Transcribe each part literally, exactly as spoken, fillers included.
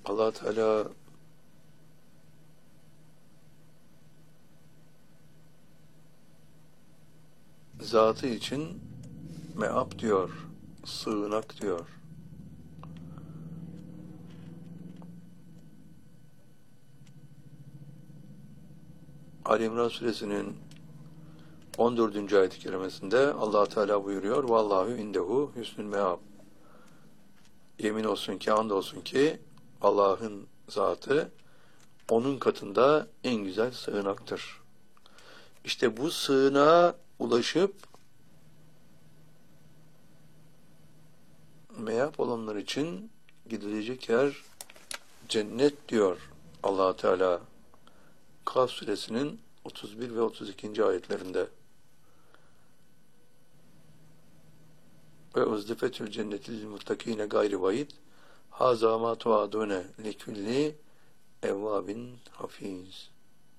Allah Teala zatı için meab diyor, sığınak diyor. Ali İmran suresinin on dördüncü ayet-i kerimesinde Allah Teala buyuruyor: "Vallahu indehu husnul meab." Yemin olsun ki, and olsun ki Allah'ın zatı onun katında en güzel sığınaktır. İşte bu sığınağa ulaşıp meab olanlar için gidilecek yer cennet diyor Allah Teala Kaf suresinin otuz bir ve otuz ikinci ayetlerinde. Ve uzdifetül cenneti lil muttakine gayri vaid haza ma tuadune likulli evvabin hafiz.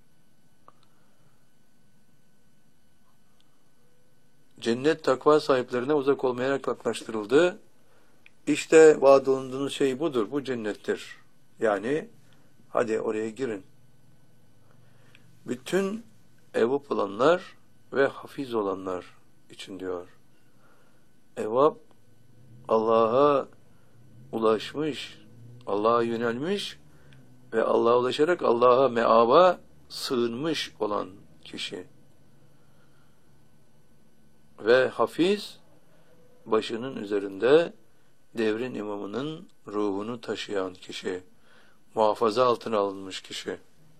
Cennet takva sahiplerine uzak olmayarak yaklaştırıldı. İşte vaad olunduğunuz şey budur, bu cennettir. Yani hadi oraya girin. Bütün evvab olanlar ve hafiz olanlar için diyor. Evvab, Allah'a ulaşmış, Allah'a yönelmiş ve Allah'a ulaşarak Allah'a meaba sığınmış olan kişi. Ve hafiz, başının üzerinde devrin imamının ruhunu taşıyan kişi, muhafaza altına alınmış kişi.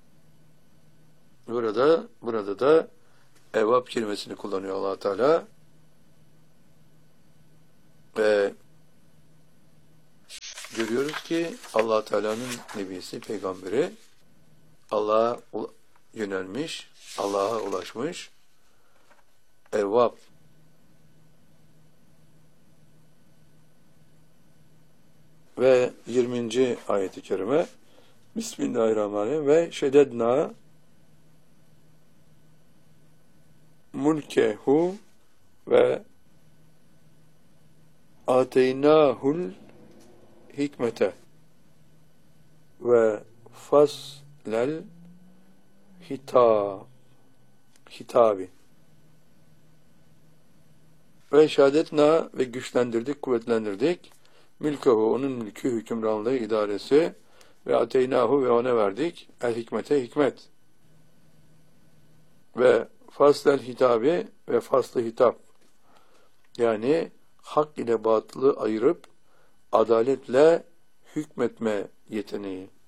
Burada, burada da evvab kelimesini kullanıyor Allah Teala. Ve görüyoruz ki Allah Teala'nın nebisi, peygamberi Allah'a yönelmiş, Allah'a ulaşmış evvab. Ve yirminci ayet-i kerime Bismillahirrahmanirrahim ve şededna mulkehu ve ateynahul hikmete ve faslel hitab hitabi ve şehadetna ve güçlendirdik, kuvvetlendirdik mülkehu, onun mülkü, hükümranlığı, idaresi ve ateynahu ve ona verdik el hikmete, hikmet ve faslel hitabi ve faslı hitap, yani hak ile batılı ayırıp adaletle hükmetme yeteneği.